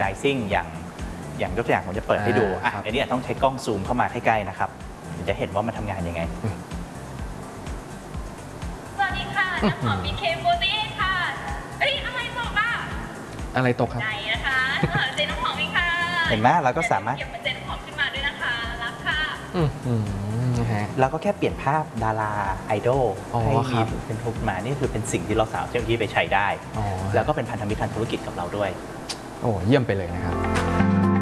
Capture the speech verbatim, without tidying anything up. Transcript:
merchandising อย่างอย่างยกตัวอย่างผมจะเปิดให้ดูอ่ะอันนี้ต้องใช้กล้องซูมเข้ามาใกล้ๆนะครับจะเห็นว่ามันทำงานยังไงสวัสดีค่ะน้ำหอม บี เค โฟร์ตี้เอท ค่ะเอ้ยอะไรตกอ่ะอะไรตกครับไหนนะคะเจนน้ำหอมเองค่ะเห็นไหมเราก็สามารถเก็บเจนน้ำหอมขึ้นมาด้วยนะคะรักค่ะอืมอืมนะฮะเราก็แค่เปลี่ยนภาพดาราไอดอลให้มีเป็นทุกมานี่คือเป็นสิ่งที่เราสามารถที่ไปใช้ได้แล้วก็เป็นพันธมิตรทางธุรกิจกับเราด้วยโอ้เยี่ยมไปเลยนะครับ